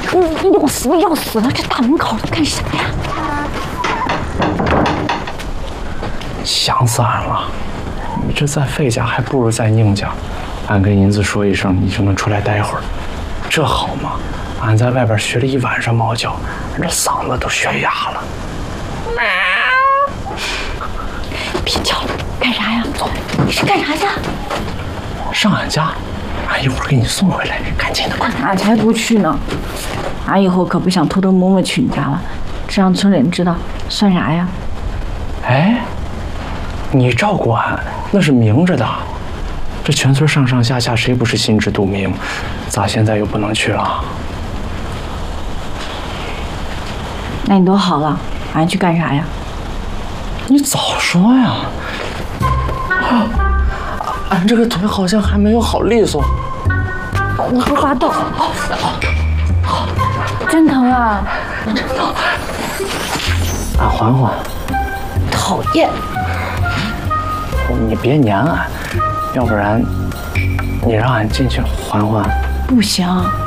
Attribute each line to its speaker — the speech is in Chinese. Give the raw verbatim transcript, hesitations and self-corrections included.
Speaker 1: 你你我死要死了，这大门口干啥呀？
Speaker 2: 想死俺了！你这在费家还不如在宁家。俺跟银子说一声，你就能出来待会儿，这好吗？俺在外边学了一晚上猫叫，这嗓子都学哑了。
Speaker 1: 别叫了，干啥呀？走，你是干啥去？
Speaker 2: 上俺家，俺一会儿给你送回来，赶紧的，快！
Speaker 1: 俺才不去呢！俺以后可不想偷偷摸摸去你家了，这让村里人知道算啥呀？
Speaker 2: 哎，你照顾俺那是明着的，这全村上上下下谁不是心知肚明？咋现在又不能去了？
Speaker 1: 那你都好了，俺去干啥呀？
Speaker 2: 你早说呀！啊，俺这个腿好像还没有好利索。
Speaker 1: 你别滑倒！真疼啊！
Speaker 2: 真疼！俺缓缓。
Speaker 1: 讨厌！
Speaker 2: 你别粘俺，要不然你让俺进去缓缓。
Speaker 1: 不行，